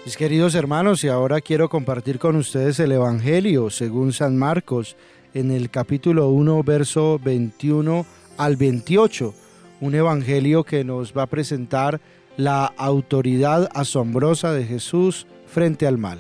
Mis queridos hermanos, y ahora quiero compartir con ustedes el Evangelio según San Marcos, en el capítulo 1, verso 21 al 28, un Evangelio que nos va a presentar la autoridad asombrosa de Jesús frente al mal.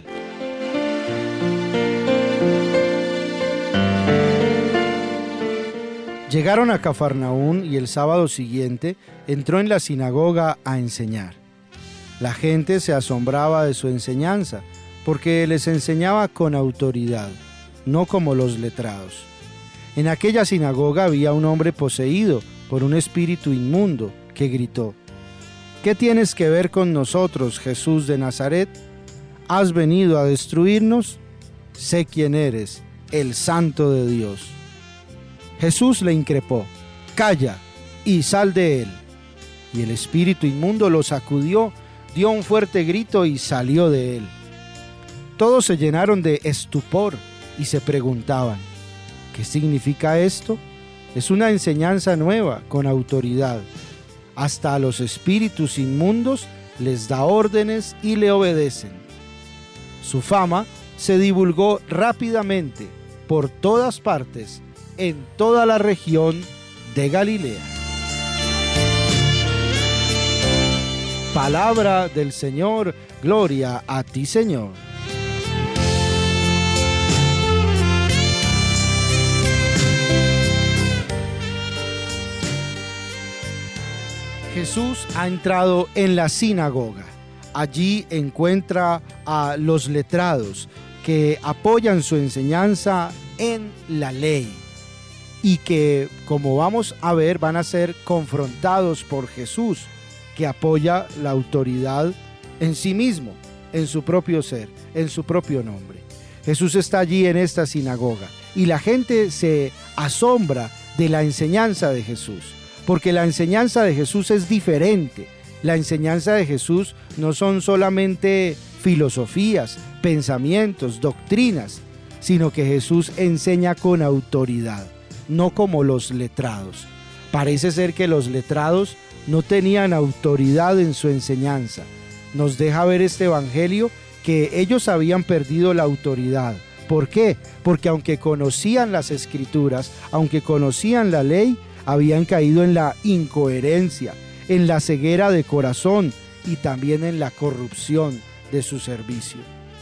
Llegaron a Cafarnaún y el sábado siguiente entró en la sinagoga a enseñar. La gente se asombraba de su enseñanza, porque les enseñaba con autoridad, no como los letrados. En aquella sinagoga había un hombre poseído por un espíritu inmundo que gritó: ¿Qué tienes que ver con nosotros, Jesús de Nazaret? ¿Has venido a destruirnos? Sé quién eres, el Santo de Dios. Jesús le increpó: Calla y sal de él. Y el espíritu inmundo lo sacudió, dio un fuerte grito y salió de él. Todos se llenaron de estupor y se preguntaban: ¿qué significa esto? Es una enseñanza nueva, con autoridad. Hasta a los espíritus inmundos les da órdenes y le obedecen. Su fama se divulgó rápidamente por todas partes, en toda la región de Galilea. Palabra del Señor, gloria a ti, Señor. Jesús ha entrado en la sinagoga. Allí encuentra a los letrados que apoyan su enseñanza en la ley y que, como vamos a ver, van a ser confrontados por Jesús, que apoya la autoridad en sí mismo, en su propio ser, en su propio nombre. Jesús está allí en esta sinagoga y la gente se asombra de la enseñanza de Jesús, porque la enseñanza de Jesús es diferente. La enseñanza de Jesús no son solamente filosofías, pensamientos, doctrinas, sino que Jesús enseña con autoridad, no como los letrados. Parece ser que los letrados no tenían autoridad en su enseñanza. Nos deja ver este evangelio que ellos habían perdido la autoridad. ¿Por qué? Porque aunque conocían las escrituras, aunque conocían la ley, habían caído en la incoherencia, en la ceguera de corazón y también en la corrupción de su servicio.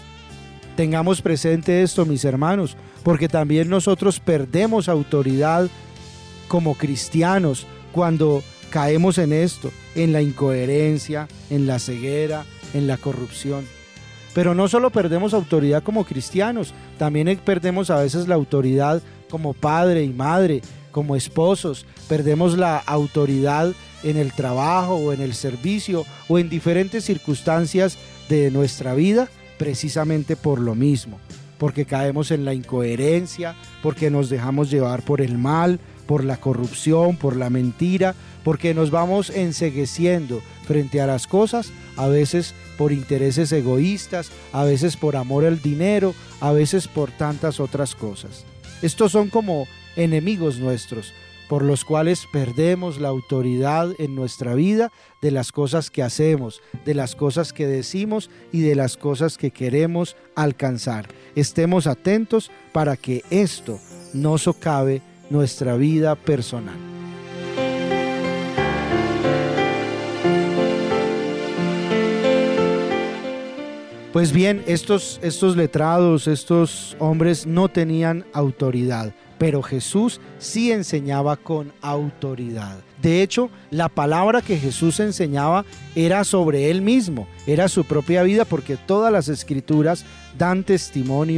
Tengamos presente esto, mis hermanos, porque también nosotros perdemos autoridad como cristianos cuando caemos en esto, en la incoherencia, en la ceguera, en la corrupción. Pero no solo perdemos autoridad como cristianos, también perdemos a veces la autoridad como padre y madre, como esposos. Perdemos la autoridad en el trabajo o en el servicio o en diferentes circunstancias de nuestra vida, precisamente por lo mismo, porque caemos en la incoherencia, porque nos dejamos llevar por el mal, por la corrupción, por la mentira, porque nos vamos encegueciendo frente a las cosas, a veces por intereses egoístas, a veces por amor al dinero, a veces por tantas otras cosas. Estos son como enemigos nuestros, por los cuales perdemos la autoridad en nuestra vida de las cosas que hacemos, de las cosas que decimos y de las cosas que queremos alcanzar. Estemos atentos para que esto no socave nuestra vida personal. Pues bien, estos letrados, estos hombres no tenían autoridad, pero Jesús sí enseñaba con autoridad. De hecho, la palabra que Jesús enseñaba era sobre él mismo, era su propia vida, porque todas las escrituras dan testimonio